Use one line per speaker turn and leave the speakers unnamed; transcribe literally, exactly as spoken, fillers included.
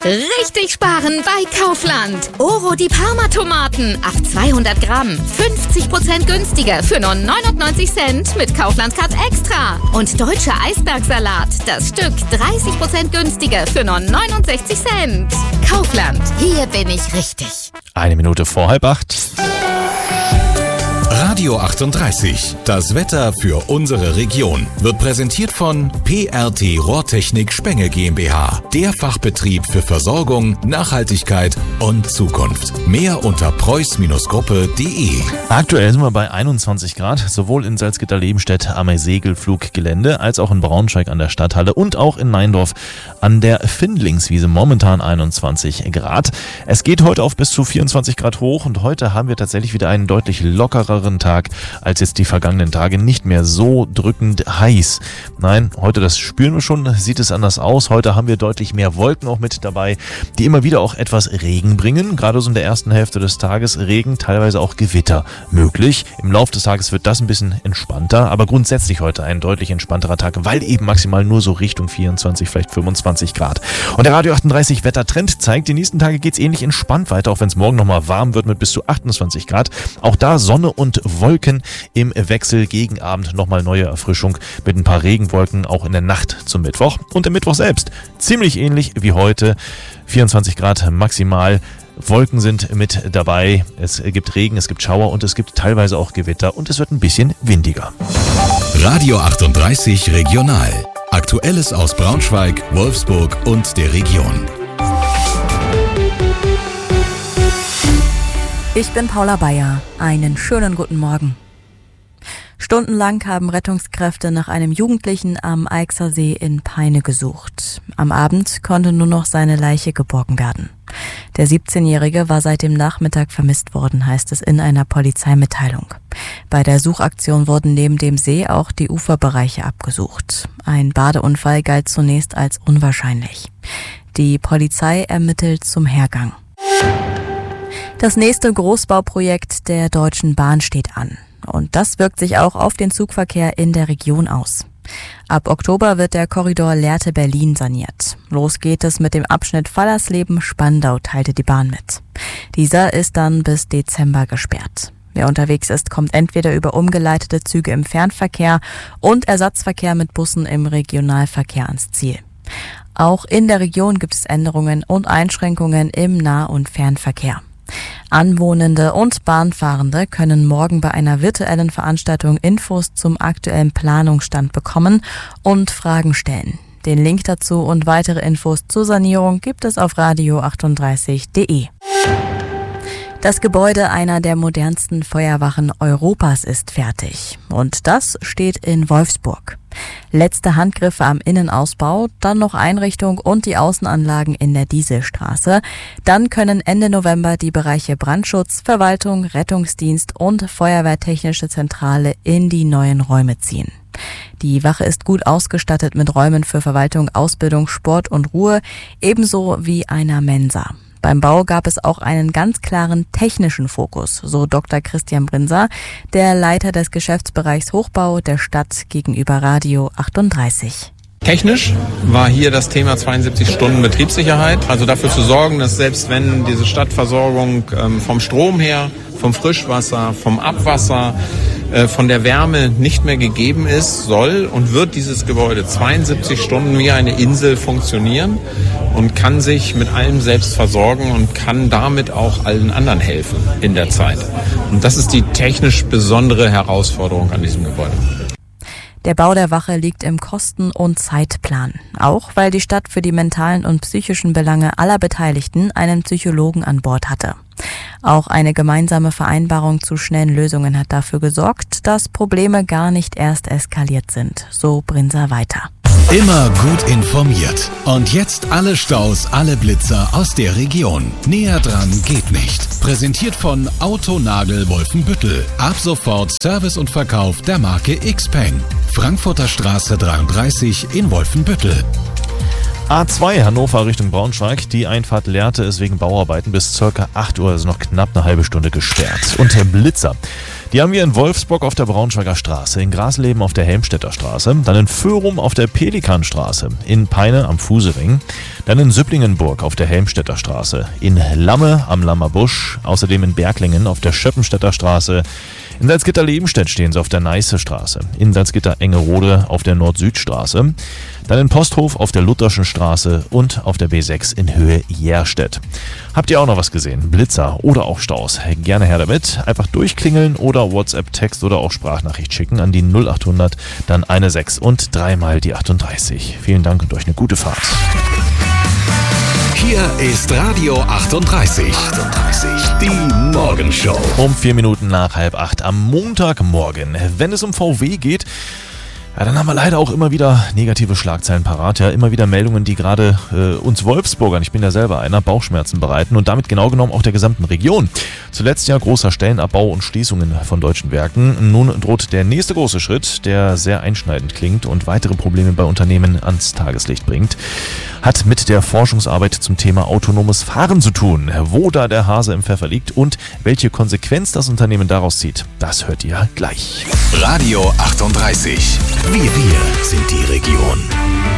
Richtig sparen bei Kaufland. Oro die Parma-Tomaten auf zweihundert Gramm. fünfzig Prozent günstiger für nur neunundneunzig Cent mit Kaufland Card Extra. Und deutscher Eisbergsalat. Das Stück dreißig Prozent günstiger für nur neunundsechzig Cent. Kaufland. Hier bin ich richtig.
Eine Minute vor halb acht.
Radio achtunddreißig, das Wetter für unsere Region, wird präsentiert von P R T Rohrtechnik Spenge GmbH, der Fachbetrieb für Versorgung, Nachhaltigkeit und Zukunft. Mehr unter preuß Gruppe punkt de.
Aktuell sind wir bei einundzwanzig Grad, sowohl in Salzgitter-Lebenstedt am Segelfluggelände als auch in Braunschweig an der Stadthalle und auch in Neindorf an der Findlingswiese. Momentan einundzwanzig Grad. Es geht heute auf bis zu vierundzwanzig Grad hoch und heute haben wir tatsächlich wieder einen deutlich lockereren Tag als jetzt die vergangenen Tage, nicht mehr so drückend heiß. Nein, heute, das spüren wir schon, sieht es anders aus. Heute haben wir deutlich mehr Wolken auch mit dabei, die immer wieder auch etwas Regen bringen. Gerade so in der ersten Hälfte des Tages Regen, teilweise auch Gewitter möglich. Im Laufe des Tages wird das ein bisschen entspannter, aber grundsätzlich heute ein deutlich entspannterer Tag, weil eben maximal nur so Richtung vierundzwanzig, vielleicht fünfundzwanzig Grad. Und der Radio achtunddreißig Wettertrend zeigt, die nächsten Tage geht es ähnlich entspannt weiter, auch wenn es morgen nochmal warm wird mit bis zu achtundzwanzig Grad. Auch da Sonne und Wolken im Wechsel, gegen Abend nochmal neue Erfrischung mit ein paar Regenwolken, auch in der Nacht zum Mittwoch. Und der Mittwoch selbst, ziemlich ähnlich wie heute, vierundzwanzig Grad maximal. Wolken sind mit dabei, es gibt Regen, es gibt Schauer und es gibt teilweise auch Gewitter und es wird ein bisschen windiger.
Radio achtunddreißig Regional. Aktuelles aus Braunschweig, Wolfsburg und der Region.
Ich bin Paula Bayer. Einen schönen guten Morgen. Stundenlang haben Rettungskräfte nach einem Jugendlichen am Eichsersee in Peine gesucht. Am Abend konnte nur noch seine Leiche geborgen werden. Der siebzehnjährige war seit dem Nachmittag vermisst worden, heißt es in einer Polizeimitteilung. Bei der Suchaktion wurden neben dem See auch die Uferbereiche abgesucht. Ein Badeunfall galt zunächst als unwahrscheinlich. Die Polizei ermittelt zum Hergang. Das nächste Großbauprojekt der Deutschen Bahn steht an. Und das wirkt sich auch auf den Zugverkehr in der Region aus. Ab Oktober wird der Korridor Lehrte-Berlin saniert. Los geht es mit dem Abschnitt Fallersleben-Spandau, teilte die Bahn mit. Dieser ist dann bis Dezember gesperrt. Wer unterwegs ist, kommt entweder über umgeleitete Züge im Fernverkehr und Ersatzverkehr mit Bussen im Regionalverkehr ans Ziel. Auch in der Region gibt es Änderungen und Einschränkungen im Nah- und Fernverkehr. Anwohnende und Bahnfahrende können morgen bei einer virtuellen Veranstaltung Infos zum aktuellen Planungsstand bekommen und Fragen stellen. Den Link dazu und weitere Infos zur Sanierung gibt es auf radio achtunddreißig punkt de. Das Gebäude einer der modernsten Feuerwachen Europas ist fertig. Und das steht in Wolfsburg. Letzte Handgriffe am Innenausbau, dann noch Einrichtung und die Außenanlagen in der Dieselstraße. Dann können Ende November die Bereiche Brandschutz, Verwaltung, Rettungsdienst und Feuerwehrtechnische Zentrale in die neuen Räume ziehen. Die Wache ist gut ausgestattet mit Räumen für Verwaltung, Ausbildung, Sport und Ruhe, ebenso wie einer Mensa. Beim Bau gab es auch einen ganz klaren technischen Fokus, so Doktor Christian Brinser, der Leiter des Geschäftsbereichs Hochbau der Stadt gegenüber Radio achtunddreißig.
Technisch war hier das Thema zweiundsiebzig Stunden Betriebssicherheit, also dafür zu sorgen, dass selbst wenn diese Stadtversorgung ähm, vom Strom her, vom Frischwasser, vom Abwasser, äh, von der Wärme nicht mehr gegeben ist, soll und wird dieses Gebäude zweiundsiebzig Stunden wie eine Insel funktionieren und kann sich mit allem selbst versorgen und kann damit auch allen anderen helfen in der Zeit. Und das ist die technisch besondere Herausforderung an diesem Gebäude.
Der Bau der Wache liegt im Kosten- und Zeitplan. Auch weil die Stadt für die mentalen und psychischen Belange aller Beteiligten einen Psychologen an Bord hatte. Auch eine gemeinsame Vereinbarung zu schnellen Lösungen hat dafür gesorgt, dass Probleme gar nicht erst eskaliert sind, so Brinser weiter.
Immer gut informiert. Und jetzt alle Staus, alle Blitzer aus der Region. Näher dran geht nicht. Präsentiert von Autonagel Wolfenbüttel. Ab sofort Service und Verkauf der Marke Xpeng. Frankfurter Straße dreiunddreißig in Wolfenbüttel.
A zwei Hannover Richtung Braunschweig. Die Einfahrt Lehrte ist wegen Bauarbeiten bis ca. acht Uhr, also noch knapp eine halbe Stunde gesperrt. Und Blitzer. Die haben wir in Wolfsburg auf der Braunschweiger Straße, in Grasleben auf der Helmstedter Straße, dann in Föhrum auf der Pelikanstraße, in Peine am Fusering, dann in Süpplingenburg auf der Helmstedter Straße, in Lamme am Lammerbusch, außerdem in Berglingen auf der Schöppenstädter Straße, in Salzgitter-Lebenstedt stehen sie auf der Neiße Straße, in Salzgitter-Engerode auf der Nord-Süd-Straße, dann in Posthof auf der Lutherschen Straße und auf der B sechs in Höhe Järstedt. Habt ihr auch noch was gesehen? Blitzer oder auch Staus? Gerne her damit. Einfach durchklingeln oder WhatsApp-Text oder auch Sprachnachricht schicken an die null acht hundert, dann eine sechs und dreimal die achtunddreißig. Vielen Dank und euch eine gute Fahrt.
Hier ist Radio achtunddreißig. achtunddreißig. Die Morgenshow.
Um vier Minuten nach halb acht am Montagmorgen. Wenn es um V W geht, ja, dann haben wir leider auch immer wieder negative Schlagzeilen parat. Ja, immer wieder Meldungen, die gerade äh, uns Wolfsburgern, ich bin ja selber einer, Bauchschmerzen bereiten und damit genau genommen auch der gesamten Region. Zuletzt ja großer Stellenabbau und Schließungen von deutschen Werken. Nun droht der nächste große Schritt, der sehr einschneidend klingt und weitere Probleme bei Unternehmen ans Tageslicht bringt. Hat mit der Forschungsarbeit zum Thema autonomes Fahren zu tun. Wo da der Hase im Pfeffer liegt und welche Konsequenz das Unternehmen daraus zieht, das hört ihr gleich.
Radio achtunddreißig. Wir, wir sind die Region.